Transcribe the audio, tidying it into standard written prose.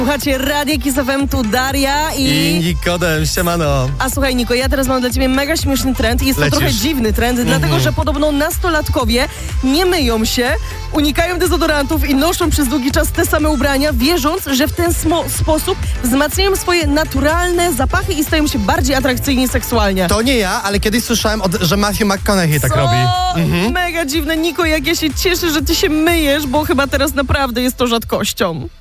Słuchajcie, Radio Kiss FM, tu Daria I Nikodem, siemano. A słuchaj, Niko, ja teraz mam dla ciebie mega śmieszny trend i jest to trochę dziwny trend, dlatego, że podobno nastolatkowie nie myją się, unikają dezodorantów i noszą przez długi czas te same ubrania, wierząc, że w ten sposób wzmacniają swoje naturalne zapachy i stają się bardziej atrakcyjni seksualnie. To nie ja, ale kiedyś słyszałem, że Matthew McConaughey tak robi. Mega dziwne, Niko, jak ja się cieszę, że ty się myjesz, bo chyba teraz naprawdę jest to rzadkością.